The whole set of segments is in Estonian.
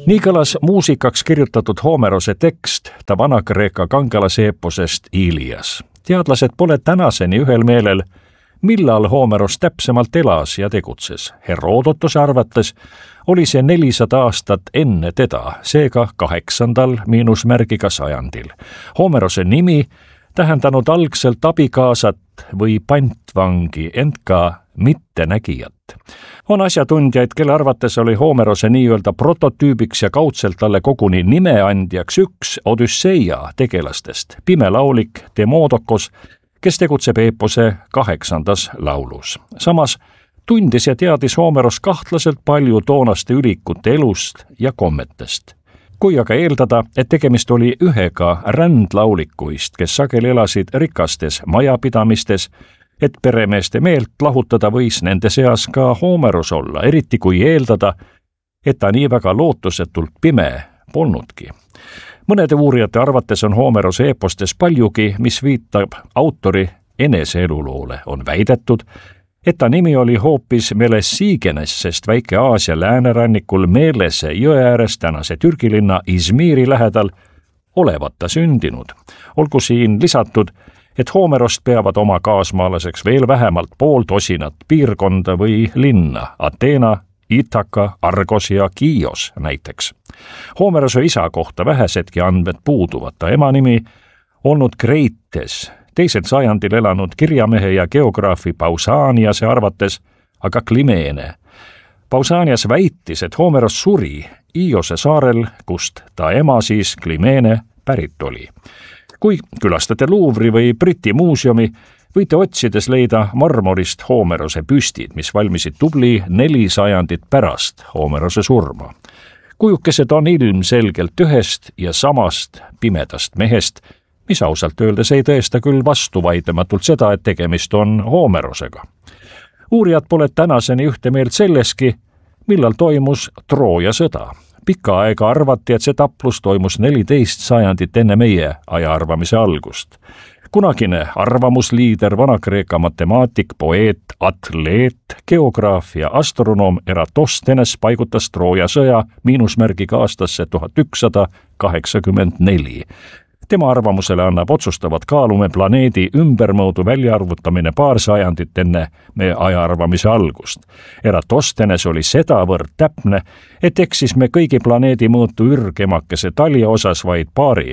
Nii kõlas muusikaks kirjutatud Homerose tekst ta Vana-Kreeka kangelaseeposest Ilias. Teadlased pole tänaseni ühel meelel, millal Homeros täpsemalt elas ja tegutses. Herodotuse arvates oli see 400 aastat enne teda, seega 8. miinusmärgiga sajandil. Homerose nimi tähendanud algselt abikaasat või pantvangi, ent ka mittenägijat. On asjatundjaid, kelle arvates oli Homerose nii-öelda prototüübiks ja kaudselt talle koguni nimeandjaks üks Odüsseia tegelastest, pimelaulik Demodokos, kes tegutseb eepose 8. laulus. Samas tundis ja teadis Homeros kahtlaselt palju toonaste ülikute elust ja kommetest. Kui aga eeldada, et tegemist oli ühega rändlaulikuist, kes sageli elasid rikastes majapidamistes, et peremeeste meelt lahutada võis nende seas ka Homeros olla, eriti kui eeldada, et ta nii väga lootusetult pime polnudki. Mõnede uurijate arvates on Homerose eepostes paljugi, mis viitab autori eneseeluloole. On väidetud, et ta nimi oli hoopis Melesigenes, sest Väike-Aasia läänerannikul Meelese jõe ääres tänase Türgi linna Izmiri lähedal olevat ta sündinud. Olgu siin lisatud, et Homerost peavad oma kaasmaalaseks veel vähemalt pool tosinat piirkonda või linna, Ateena, Ithaka, Argos ja Kios näiteks. Homerose isa kohta vähesedki andmed puuduvad. Ta ema nimi olnud Kreites, 2. sajandil elanud kirjamehe ja geograafi Pausaniase arvates aga Klimeene. Pausanias väitis, et Homeros suri Iose saarel, kust ta ema siis Klimeene pärit oli. Kui külastate Louvre'i või Briti muuseumi, võite otsides leida marmorist Homerose püstid, mis valmisid tubli 4 sajandit pärast Homerose surma. Kujukesed on ilmselgelt ühest ja samast pimedast mehest, mis ausalt öeldes ei tõesta küll vastuvaidlematult seda, et tegemist on Homerosega. Uurijad pole tänaseni ühte meelt selleski, millal toimus Trooja sõda. Pikka aega arvati, et see taplus toimus 14 sajandit enne meie ajaarvamise algust. Kunagine arvamusliider, Vana-Kreeka matemaatik, poeet, atleet, geograaf ja astronoom Eratosthenes paigutas Trooja sõja miinusmärgiga aastasse 1184. Tema arvamusele annab otsustavat kaalume planeedi ümbermõõdu väljaarvutamine 2 sajandit enne meie ajaarvamise algust. Eratosthenes oli sedavõrd täpne, et eksis me kõigi planeedi mõõtu ürgemakese talja osas vaid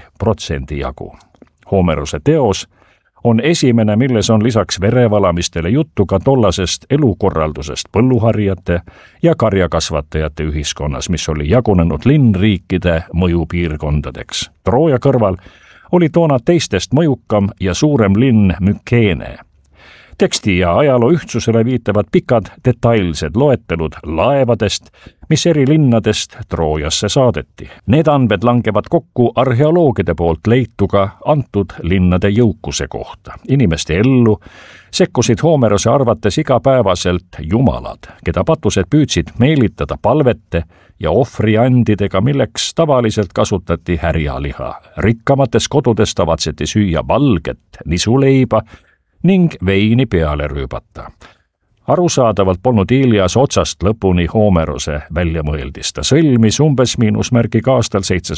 2% jagu. Homerose teos on esimene, milles on lisaks verevalamistele juttu ka tollasest elukorraldusest põlluharjate ja karjakasvatajate ühiskonnas, mis oli jagunenud linnriikide mõjupiirkondadeks. Trooja kõrval oli toona teistest mõjukam ja suurem linn Mükeene. Teksti ja ajaloo ühtsusele viitavad pikad detailsed loetelud laevadest, mis eri linnadest Troojasse saadeti. Need andmed langevad kokku arheoloogide poolt leituga antud linnade jõukuse kohta. Inimeste ellu sekkusid Homerose arvates igapäevaselt jumalad, keda patused püüdsid meelitada palvete ja ohvriandidega, milleks tavaliselt kasutati härjaliha. Rikkamates kodudes tavatseti süüa valget nisuleiba ning veini peale rüübata. Arusaadavalt polnud Ilias otsast lõpuni Homerose väljamõeldis. Ta sõlmis umbes miinusmärgiga aastal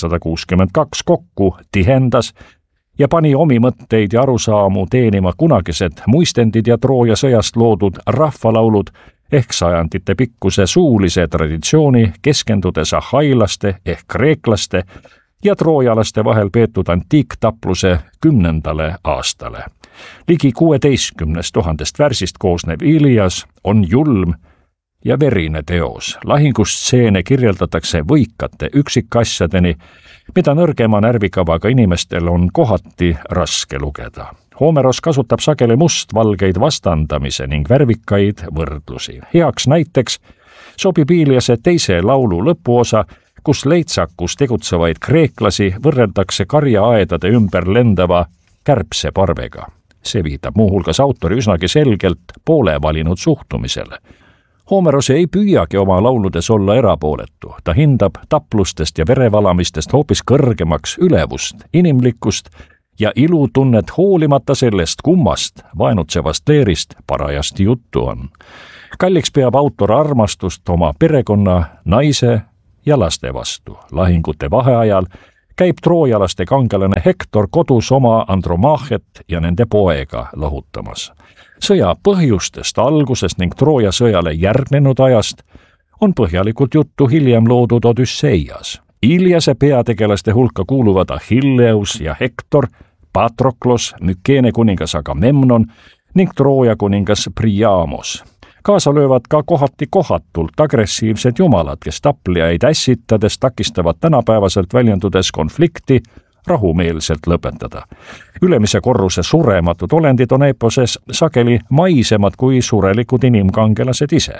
762 kokku, tihendas ja pani omi mõtteid ja arusaamu teenima kunagised muistendid ja Trooja sõjast loodud rahvalaulud ehk sajandite pikkuse suulise traditsiooni, keskendudes ahhailaste ehk kreeklaste ja troojalaste vahel peetud antiiktapluse 10. aastale. Ligi 16 000 värsist koosnev Ilias on julm ja verine teos. Lahingustseene kirjeldatakse võikate üksikasjadeni, mida nõrgema närvikavaga inimestel on kohati raske lugeda. Homeros kasutab sageli mustvalgeid vastandamise ning värvikaid võrdlusi. Heaks näiteks sobib Iliase 2. laulu lõpuosa, kus leitsakus tegutsevaid kreeklasi võrreldakse karjaaedade ümber lendava kärbseparvega. See viitab muuhulgas autori üsnagi selgelt poole valinud suhtumisele. Homeros ei püüagi oma lauludes olla erapooletu. Ta hindab taplustest ja verevalamistest hoopis kõrgemaks ülevust, inimlikkust ja ilutunnet hoolimata sellest, kummast vaenutsevast leerist parajasti juttu on. Kalliks peab autor armastust oma perekonna, naise ja laste vastu. Lahingute vaheajal käib troojalaste kangelane Hektor kodus oma Andromachet ja nende poega lohutamas. Sõja põhjustest, algusest ning Trooja sõjale järgnenud ajast on põhjalikult juttu hiljem loodud Odüsseias. Iliase peategelaste hulka kuuluvad Achilleus ja Hektor, Patroklos, Mükeene kuningas Agamemnon ning Trooja kuningas Priamos. Kaasa löövad ka kohati kohatult agressiivsed jumalad, kes taplijaid ässitades takistavad tänapäevaselt väljendudes konflikti rahumeelselt lõpetada. Ülemise korruse surematud olendid on eeposes sageli maisemad kui surelikud inimkangelased ise.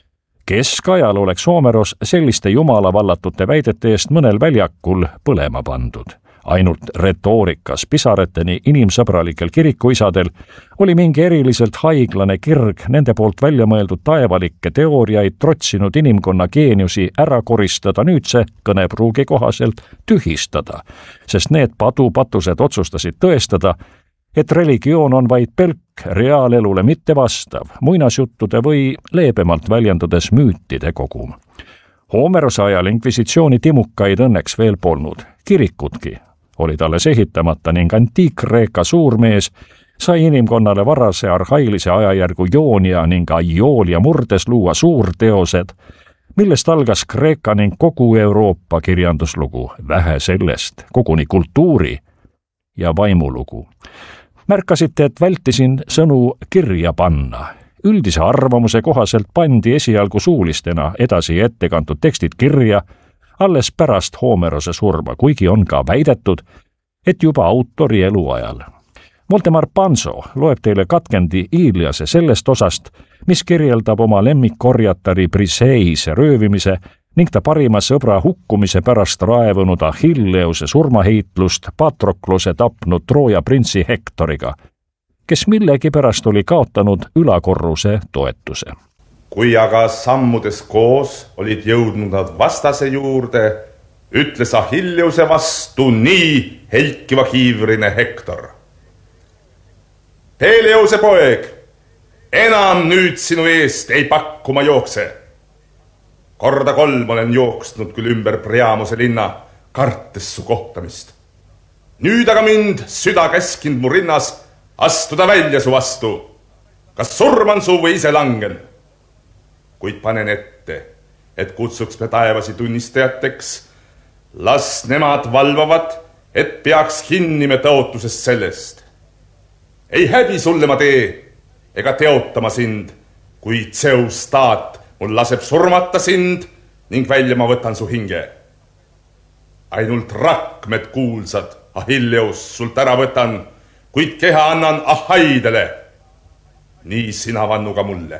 Keskajal oleks Homeros selliste jumala-vallatute väidete eest mõnel väljakul põlema pandud. Ainult retoorikas pisareteni inimsõbralikel kirikuisadel oli mingi eriliselt haiglane kirg nende poolt välja mõeldud taevalikke teooriaid trotsinud inimkonna geeniusi ära koristada nüüdse kõnepruugi kohaselt tühistada, sest need patused otsustasid tõestada, et religioon on vaid pelk reaalelule mitte vastav, muinasjuttude või leebemalt väljendudes müütide kogum. Homerose ajal inkvisitsiooni timukaid õnneks veel polnud, kirikudki olid alles ehitamata ning Antiik-Kreeka suurmees sai inimkonnale varase arhailise ajajärgu Joonia ning Aioolia murdes luua suurteosed, millest algas Kreeka ning kogu Euroopa kirjanduslugu, vähe sellest, koguni kultuuri ja vaimulugu. Märkasite, et vältisin sõnu kirja panna. Üldise arvamuse kohaselt pandi esialgu suulistena edasi ette kantud tekstid kirja alles pärast Homerose surma, kuigi on ka väidetud, et juba autori eluajal. Voldemar Panso loeb teile katkendi Iliase sellest osast, mis kirjeldab oma lemmikkorjatari Briseise röövimise ning ta parima sõbra hukkumise pärast raevunud Achilleuse surmaheitlust Patroklose tapnud Trooja printsi Hektoriga, kes millegipärast oli kaotanud ülakorruse toetuse. Kui aga sammudes koos olid jõudnud nad vastase juurde, ütles Achilleuse vastu nii helkiva kiivrine Hektor. Peleuse poeg, enam nüüd sinu eest ei pakkuma jookse. Korda 3 olen jooksnud küll ümber Priamose linna, kartes su kohtamist. Nüüd aga mind süda käskind mu rinnas astuda välja su vastu. Kas surman su või ise langen? Kuid panen ette, et kutsuks me taevasi tunnistajateks. Las nemad valvavad, et peaks kinni me tõotusest sellest. Ei häbi sulle ma tee, ega teotama sind, kui Zeus taat mul laseb surmata sind ning välja ma võtan su hinge. Ainult rakmed kuulsad, Achilleus, sult ära võtan, kuid keha annan Ahaidele. Nii sina vannu ka mulle.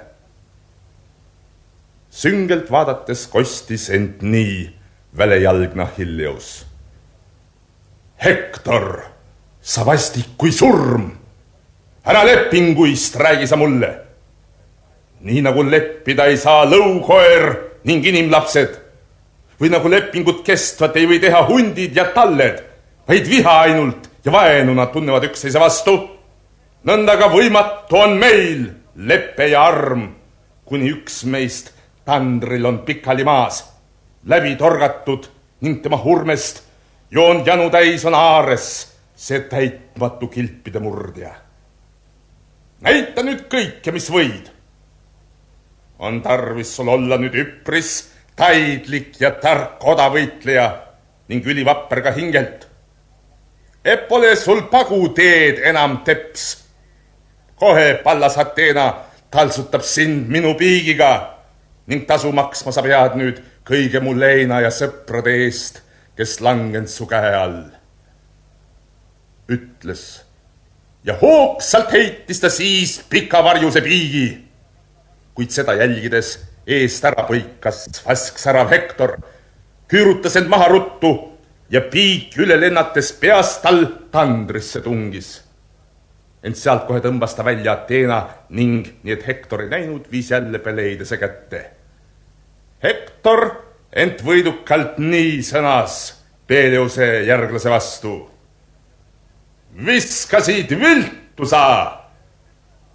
Süngelt vaadates kostis ent nii välejalgne Achilleus. Hektor, sa vastik kui surm. Ära lepinguist räägi sa mulle. Nii nagu leppida ei saa lõukoer ning inimlapsed, või nagu lepingut kestvat ei või teha hundid ja talled, vaid viha ainult ja vaenu nad tunnevad üksteise vastu. Nõnda ka võimatu on meil leppe ja arm, kuni üks meist tandril on pikali maas, läbi torgatud ning tema hurmest joon janu täis on aares, see täitmatu kilpide murdja. Näita nüüd kõike, mis võid. On tarvis sul olla nüüd üpris, taidlik ja tark odavõitleja ning ülivapper ka hingelt. Et pole sul pagu teed enam teps. Kohe pallas Ateena talsutab sind minu piigiga ning tasu maksma sa pead nüüd kõige mu leina ja sõprade eest, kes langend su käe all. Ütles ja hoogsalt heitis ta siis pika varjuse piigi, kuid seda jälgides eest ära põikas vasksärav Hektor, küürutas end maha ruttu ja piik üle lennates peast tal tandrisse tungis. Ent sealt kohe tõmbas ta välja Ateena ning nii et Hektor ei näinud, viis jälle Peleidese kätte. Hektor ent võidukalt nii sõnas Peleuse järglase vastu. Viskasid viltu sa!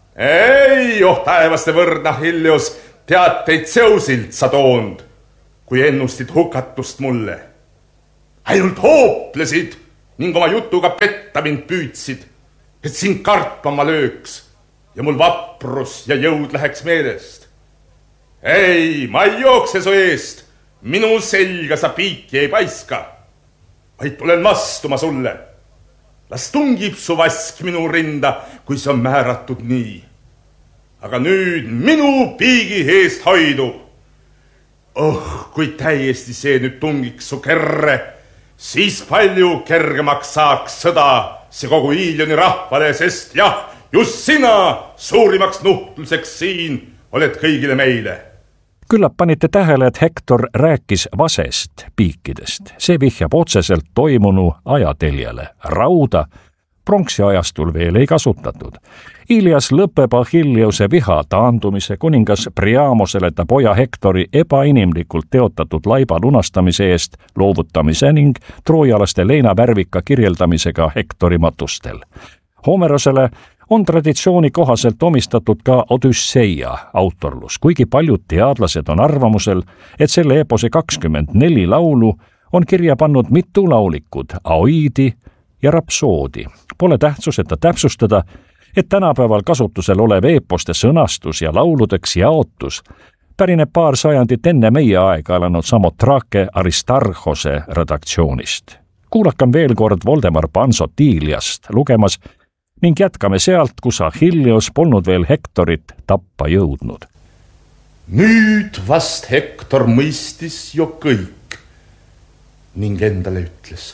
Ei, taevaste võrdna Achilleus, teateid Zeusilt sa toond. kui ennustid hukatust mulle. Ainult hooplesid ning oma jutuga petta mind püüdsid, et sind kartma lööks ja mul vaprus ja jõud läheks meelest. Ei, ma ei jookse su eest, minu selga sa piiki ei paiska, vaid tulen vastuma sulle. Las tungib su vask minu rinda, kui see on määratud nii. Aga nüüd minu piigi eest hoidu. Kui täiesti see nüüd tungiks su kerre, siis palju kergemaks saaks sõda see kogu Iilioni rahvale, sest jah, just sina suurimaks nuhtluseks siin oled kõigile meile. Küllap panite tähele, et Hektor rääkis vasest piikidest. See vihjab otseselt toimunu ajateljele. Rauda pronksi ajastul veel ei kasutatud. Ilias lõpeb Achilleuse viha taandumise, kuningas Priamosele ta poja Hektori ebainimlikult teotatud laiba lunastamise eest loovutamise ning troojalaste leinavärvika kirjeldamisega Hektori matustel. Homerosele on traditsiooni kohaselt omistatud ka Odüsseia autorlus, kuigi paljud teadlased on arvamusel, et selle epose 24 laulu on kirja pannud mitu laulikud, Aoidi ja Rapsoodi. Pole tähtsuseta täpsustada, et tänapäeval kasutusel olev eposte sõnastus ja lauludeks jaotus pärineb paar sajandit enne meie aega elanud Samotrake Aristarhose redaktsioonist. Kuulakam veel kord Voldemar Pansot Iliast lugemas ning jätkame sealt, kus Achilleus polnud veel Hektorit tappa jõudnud. Nüüd vast Hektor mõistis ju kõik ning endale ütles: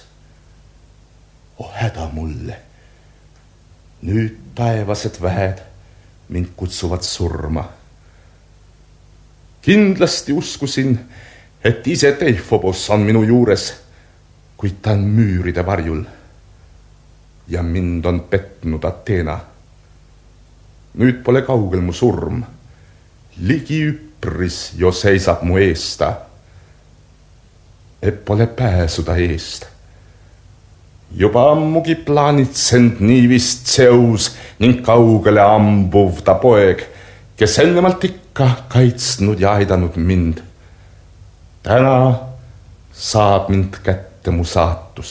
häda mulle. Nüüd taevased vähed mind kutsuvad surma. Kindlasti uskusin, et ise Delfobos on minu juures, kuid ta on müüride varjul. Ja mind on petnud Ateena. Nüüd pole kaugel mu surm. Ligi üpris jo seisab mu eesta. Et pole pääsuda eest. Juba ammugi plaanitsend nii vist Zeus ning kaugele ambuv ta poeg, kes ennemalt ikka kaitsnud ja aidanud mind. Täna saab mind kätte mu saatus.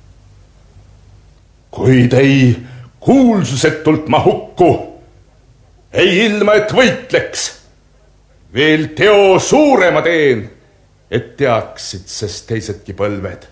Kuid ei kuulsusetult ma hukku, ei ilma, et võitleks. Veel teo suurema teen, et teaksid, sest teisedki põlved.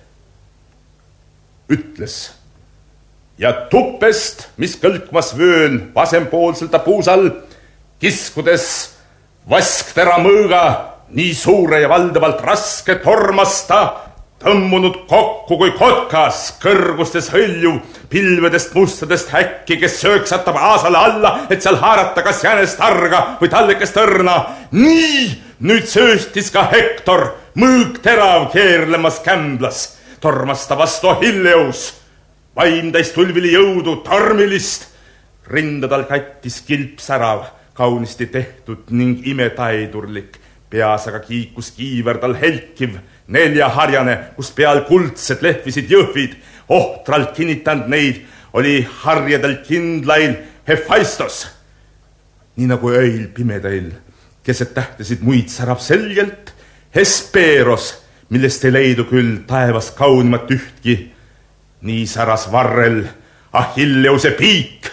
Ütles, ja tuppest, mis kõlkmas vöön vasempoolselta puusal, kiskudes vasktera mõõga, nii suure ja valdavalt raske tormas ta, tõmmunud kokku kui kotkas, kõrgustes hõlju, pilvedest mustadest häkki, kes sööksatab aasale alla, et seal haarata kas jänest arga või tallekest õrna. Nii nüüd sööstis ka Hektor, mõõg terav keerlemas kämblas, tormas ta vastu Achilleus. Vaim täis tulvili jõudu, tormilist, rinda tal kattis kilpsärav, kaunisti tehtud ning imetaidurlik, peas aga kiikus kiiver tal helkiv, neljaharjane, kus peal kuldsed lehvisid jõhvid, ohtralt kinnitanud neid oli harjadel kindlail Hephaistos. Nii nagu öil pimedail, keset tähtesid muid särab selgelt Hesperos, millest ei leidu küll taevas kaunimat ühtki, nii säras varrel Achilleuse piik.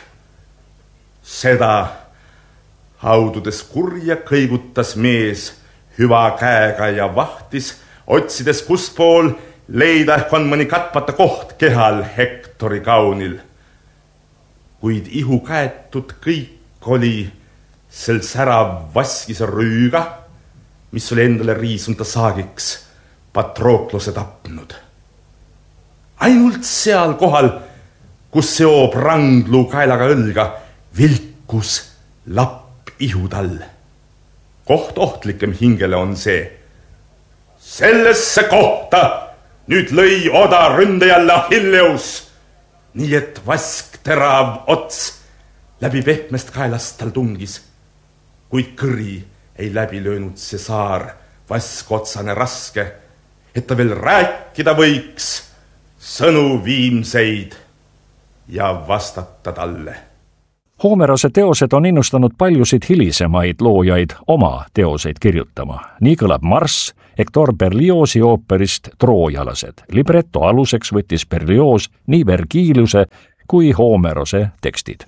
Seda haududes kurja kõigutas mees hüva käega ja vahtis, otsides kuspool leida ehk on mõni katmata koht kehal Hektori kaunil. Kuid ihu käetud kõik oli sel särav vaskise rüüga, mis oli endale riisunda saagiks Patroklose tapnud. Ainult seal kohal, kus seob rangluu kaelaga õlga, vilkus lapp ihu tal. Koht ohtlikem hingele on see. Sellesse kohta nüüd lõi oda ründajale Achilleus, nii et vask terav ots läbi pehmest kaelast tal tungis, kuid kõri ei läbi löönud see saar, vask otsane raske, et ta veel rääkida võiks sõnu viimseid ja vastata talle. Homerose teosed on innustanud paljusid hilisemaid loojaid oma teoseid kirjutama. Nii kõlab Marss Hector Berlioz'i ooperist Troojalased. Libretto aluseks võttis Berlioz nii Vergiliuse kui Homerose tekstid.